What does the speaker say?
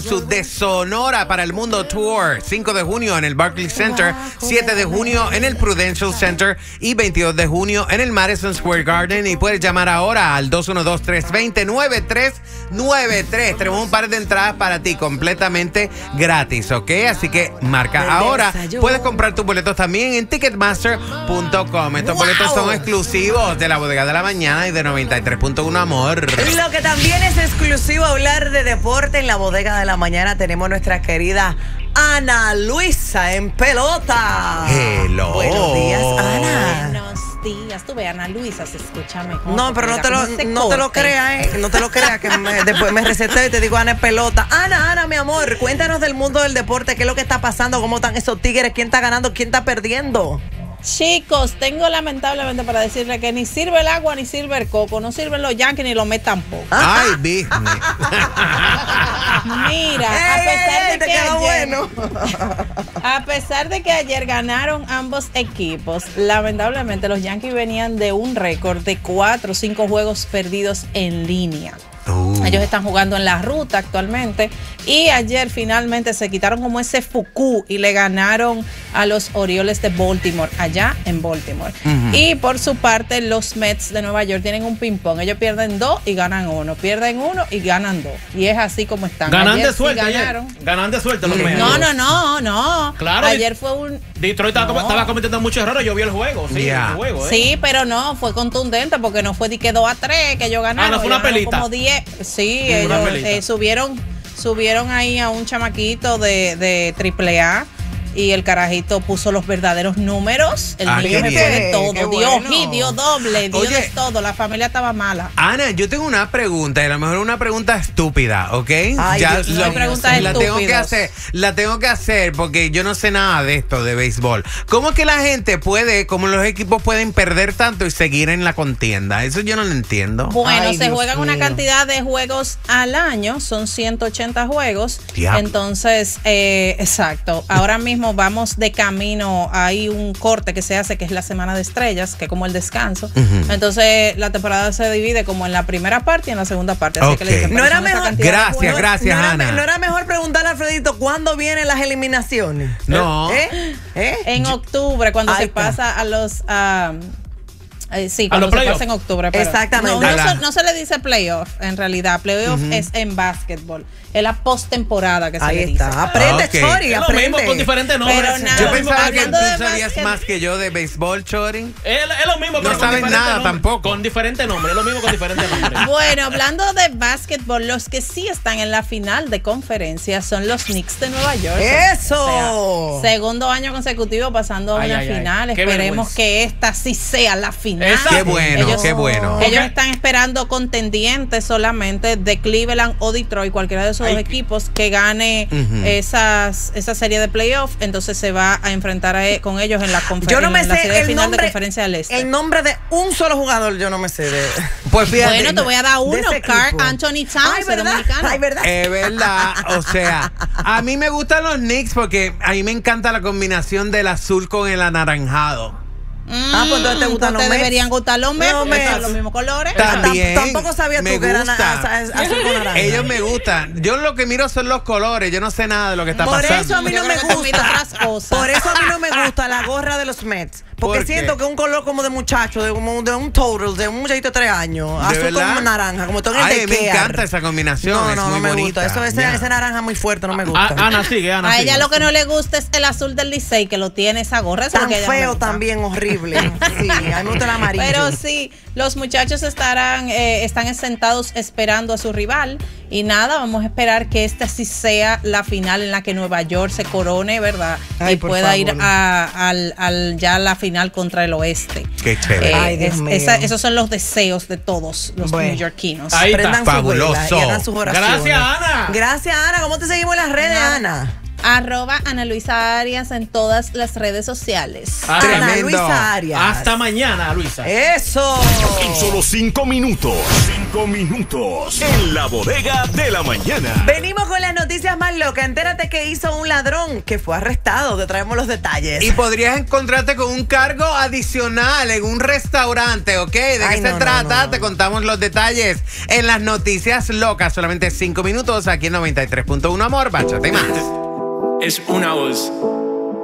su De Sonora para el Mundo Tour. 5 de junio en el Barclays Center, 7 de junio en el Prudential Center y 22 de junio en el Madison Square Garden. Y puedes llamar ahora al 212-320-9393. Tenemos un par de entradas para ti completamente gratis, ¿ok? Así que marca ahora. Puedes comprar tus boletos también en Ticketmaster.com. Estos boletos son exclusivos de la Bodega de la Mañana y de 93.1 Amor. Lo que también es exclusivo, hablar de deporte en la Bodega de la Mañana. Tenemos nuestra querida Ana Luisa en pelota. Hello. Buenos días, Ana. Buenos días. Tú ve, Ana Luisa, se escucha mejor. No, pero no te lo creas, No te lo creas, que después me receté y te digo Ana en pelota. Ana, mi amor, cuéntanos del mundo del deporte. ¿Qué es lo que está pasando? ¿Cómo están esos Tigres? ¿Quién está ganando? ¿Quién está perdiendo? Chicos, tengo lamentablemente para decirle que ni sirve el agua ni sirve el coco, no sirven los Yankees ni los Mets tampoco. Ay, business. Mira, a pesar de que ayer ganaron ambos equipos, lamentablemente los Yankees venían de un récord de 4 o 5 juegos perdidos en línea. Ellos están jugando en la ruta actualmente y ayer finalmente se quitaron como ese fucú y le ganaron a los Orioles de Baltimore, allá en Baltimore. Y por su parte, los Mets de Nueva York tienen un ping-pong. Ellos pierden 2 y ganan 1. Pierden 1 y ganan 2. Y es así como están. Ganan ayer de suerte. Ganan de suerte los Mets. No. Claro. Ayer fue un... Detroit estaba cometiendo muchos errores. Yo vi el juego. Sí, el juego, Sí, pero no, fue contundente porque no fue de que 2-3 que ellos ganaron. No fue una pelita. Como 10. Sí, ellos subieron ahí a un chamaquito de AAA y el carajito puso los verdaderos números. El niño se fue de todo. Dio hit, dio doble, dio de todo. La familia estaba mala. Ana, yo tengo una pregunta, y a lo mejor una pregunta estúpida, ¿ok? Ay, ya Dios, no preguntas estúpidas. La tengo que hacer porque yo no sé nada de esto de béisbol. ¿Cómo es que la gente puede, como los equipos pueden perder tanto y seguir en la contienda? Eso yo no lo entiendo. Bueno, se juegan una cantidad de juegos al año, son 180 juegos. Diablo. Entonces, exacto. Ahora mismo vamos de camino, hay un corte que se hace que es la semana de estrellas, que es como el descanso. Entonces la temporada se divide como en la primera parte y en la segunda parte. Así que le dije, no era mejor. Gracias, Ana. ¿No era mejor preguntarle a Alfredito cuándo vienen las eliminaciones? No. En octubre, cuando se pasa a los... sí, cuando se pasa en octubre. Pero exactamente. No se le dice playoff, en realidad. Playoff es en básquetbol. Es la postemporada que se le dice. Aprende, Chori, es lo mismo con diferentes nombres. Pero nada, yo pensaba que tú de sabías más que yo de béisbol, Chori. Es lo mismo, pero no sabes nada tampoco. Con diferentes nombres, es lo mismo con diferentes nombres. Bueno, hablando de básquetbol, los que sí están en la final de conferencia son los Knicks de Nueva York. ¡Eso! O sea, segundo año consecutivo pasando a una final. Esperemos que esta sí sea la final. Qué bueno. Ellos están esperando contendientes solamente de Cleveland o Detroit, cualquiera de esos dos equipos que gane esa serie de playoffs. Entonces se va a enfrentar con ellos en la conferencia. Yo no me sé serie final de conferencia del Este. El nombre de un solo jugador, yo no me sé de. Pues fíjate. Bueno, te voy a dar uno, Karl Anthony Towns, dominicano. Ay, ¿verdad? Es verdad. O sea, a mí me gustan los Knicks porque a mí me encanta la combinación del azul con el anaranjado. Pues entonces te gustan los Mets. Deberían gustar los Mets, porque son los mismos colores. También. Tampoco sabía tú que eran azul con naranja. Ellos me gustan. Yo lo que miro son los colores. Yo no sé nada de lo que está pasando. Por eso a mí no me gusta. Por eso a mí no me gusta la gorra de los Mets. Porque siento que es un color como de muchacho, de un total, de un muchachito de 3 años. Azul con naranja, como todo en el me encanta esa combinación. No me gusta. Ese naranja muy fuerte no me gusta. Ana sigue. A ella lo que no le gusta es el azul del Licey, que lo tiene esa gorra. Tan feo también, horrible. Sí, a mí me gusta el amarillo. Pero sí, los muchachos están sentados esperando a su rival. Y nada, vamos a esperar que esta sí sea la final en la que Nueva York se corone, ¿verdad? Y pueda ir ya a la final contra el oeste. Qué chévere. Esos son los deseos de todos los neoyorquinos. Ahí está. Fabuloso. Gracias, Ana. Gracias, Ana. ¿Cómo te seguimos en las redes, Ana? Ana Luisa Arias en todas las redes sociales. Ana Luisa Arias. Hasta mañana, Luisa. Eso. En solo 5 minutos. 5 minutos en la bodega de la mañana. Venimos con las noticias más locas. Entérate que hizo un ladrón que fue arrestado. Te traemos los detalles. Y podrías encontrarte con un cargo adicional en un restaurante, ¿ok? ¿De qué se trata? Te contamos los detalles en las noticias locas. Solamente 5 minutos aquí en 93.1 Amor. Báchate más. Es una voz.